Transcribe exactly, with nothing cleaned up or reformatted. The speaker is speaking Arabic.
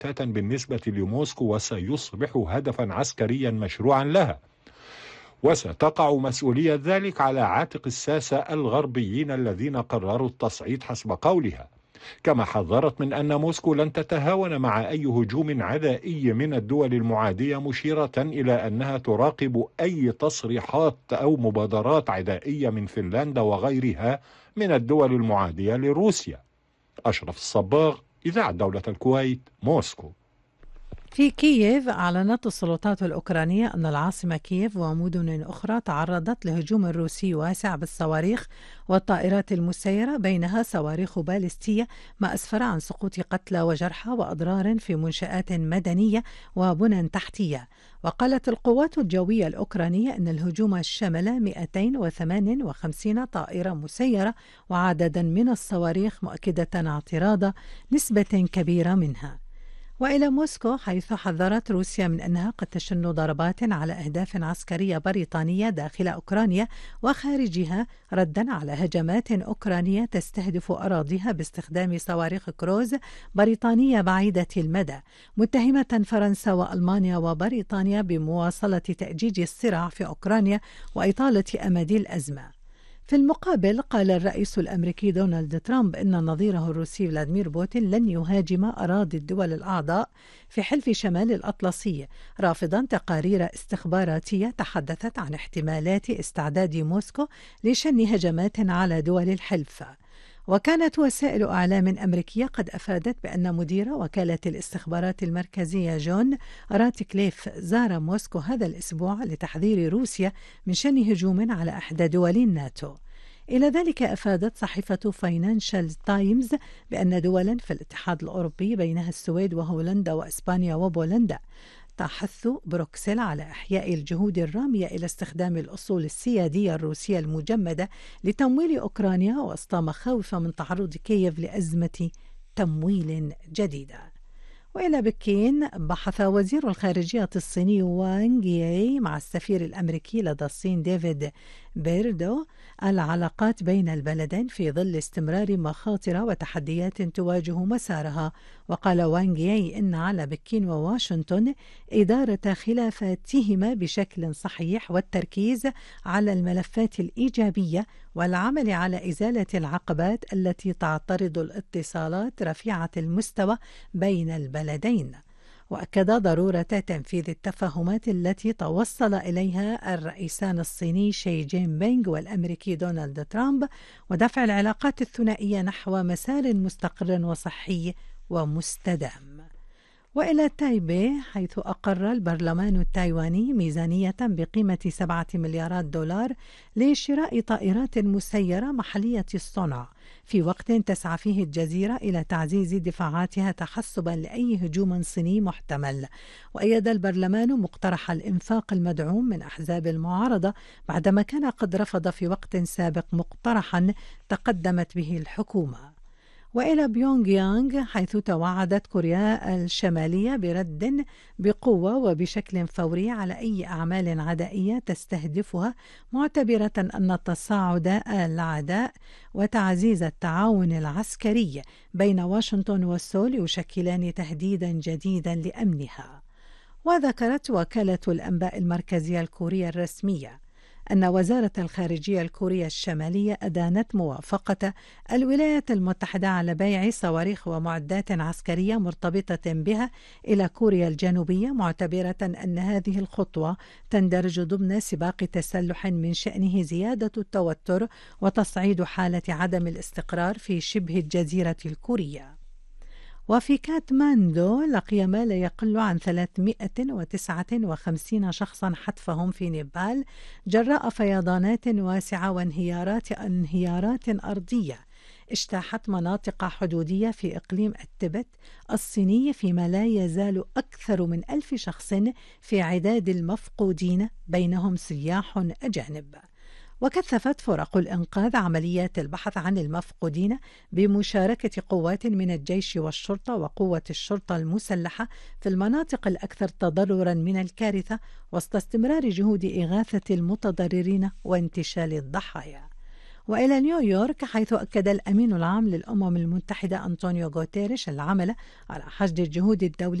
مؤقتا بالنسبة لموسكو، وسيصبح هدفا عسكريا مشروعا لها، وستقع مسؤولية ذلك على عاتق الساسة الغربيين الذين قرروا التصعيد حسب قولها. كما حذرت من أن موسكو لن تتهاون مع أي هجوم عدائي من الدول المعادية، مشيرة إلى أنها تراقب أي تصريحات أو مبادرات عدائية من فنلندا وغيرها من الدول المعادية لروسيا. أشرف الصباغ، إذاعة دولة الكويت، موسكو. في كييف أعلنت السلطات الأوكرانية أن العاصمة كييف ومدن أخرى تعرضت لهجوم روسي واسع بالصواريخ والطائرات المسيرة، بينها صواريخ باليستية، ما أسفر عن سقوط قتلى وجرحى وأضرار في منشآت مدنية وبنى تحتية. وقالت القوات الجوية الأوكرانية أن الهجوم شمل مئتين وثمانية وخمسين طائرة مسيرة وعددا من الصواريخ، مؤكدة اعتراض نسبة كبيرة منها. وإلى موسكو، حيث حذرت روسيا من أنها قد تشن ضربات على أهداف عسكرية بريطانية داخل أوكرانيا وخارجها، ردا على هجمات أوكرانية تستهدف أراضيها باستخدام صواريخ كروز بريطانية بعيدة المدى، متهمة فرنسا وألمانيا وبريطانيا بمواصلة تأجيج الصراع في أوكرانيا وإطالة أمد الأزمة. في المقابل، قال الرئيس الأمريكي دونالد ترامب إن نظيره الروسي فلاديمير بوتين لن يهاجم أراضي الدول الأعضاء في حلف شمال الأطلسي، رافضا تقارير استخباراتية تحدثت عن احتمالات استعداد موسكو لشن هجمات على دول الحلف. وكانت وسائل أعلام أمريكية قد أفادت بأن مدير وكالة الاستخبارات المركزية جون راتكليف زار موسكو هذا الأسبوع لتحذير روسيا من شن هجوم على إحدى دول الناتو. إلى ذلك، أفادت صحيفة فاينانشال تايمز بأن دولا في الاتحاد الأوروبي بينها السويد وهولندا وإسبانيا وبولندا تحث بروكسل على إحياء الجهود الرامية إلى استخدام الأصول السيادية الروسية المجمدة لتمويل أوكرانيا، وسط مخاوف من تعرض كييف لأزمة تمويل جديدة. وإلى بكين، بحث وزير الخارجية الصيني وانغ يي مع السفير الأمريكي لدى الصين ديفيد بيردو العلاقات بين البلدين في ظل استمرار مخاطر وتحديات تواجه مسارها. وقال وانغ يي إن على بكين وواشنطن إدارة خلافاتهما بشكل صحيح والتركيز على الملفات الإيجابية والعمل على إزالة العقبات التي تعترض الاتصالات رفيعة المستوى بين البلدين. وأكد ضرورة تنفيذ التفاهمات التي توصل إليها الرئيسان الصيني شي جين بينغ والأمريكي دونالد ترامب، ودفع العلاقات الثنائية نحو مسار مستقر وصحي ومستدام. وإلى تايبي، حيث أقر البرلمان التايواني ميزانية بقيمة سبعة مليارات دولار لشراء طائرات مسيرة محلية الصنع، في وقت تسعى فيه الجزيرة إلى تعزيز دفاعاتها تحسبا لأي هجوم صيني محتمل. وأيد البرلمان مقترح الإنفاق المدعوم من أحزاب المعارضة، بعدما كان قد رفض في وقت سابق مقترحا تقدمت به الحكومة. وإلى بيونغ يانغ، حيث توعدت كوريا الشمالية برد بقوة وبشكل فوري على أي أعمال عدائية تستهدفها، معتبرة أن تصاعد العداء وتعزيز التعاون العسكري بين واشنطن وسول يشكلان تهديدا جديدا لأمنها. وذكرت وكالة الأنباء المركزية الكورية الرسمية أن وزارة الخارجية الكورية الشمالية أدانت موافقة الولايات المتحدة على بيع صواريخ ومعدات عسكرية مرتبطة بها إلى كوريا الجنوبية، معتبرة أن هذه الخطوة تندرج ضمن سباق تسلح من شأنه زيادة التوتر وتصعيد حالة عدم الاستقرار في شبه الجزيرة الكورية. وفي كاتماندو، لقي ما لا يقل عن ثلاثمئة وتسعة وخمسين شخصا حتفهم في نيبال جراء فيضانات واسعة وانهيارات انهيارات أرضية اجتاحت مناطق حدودية في إقليم التبت الصيني، فيما لا يزال أكثر من ألف شخص في عداد المفقودين، بينهم سياح أجانب. وكثفت فرق الإنقاذ عمليات البحث عن المفقودين بمشاركة قوات من الجيش والشرطة وقوة الشرطة المسلحة في المناطق الأكثر تضررا من الكارثة، وسط استمرار جهود إغاثة المتضررين وانتشال الضحايا. وإلى نيويورك، حيث أكد الأمين العام للأمم المتحدة أنطونيو غوتيريش العمل على حشد الجهود الدولية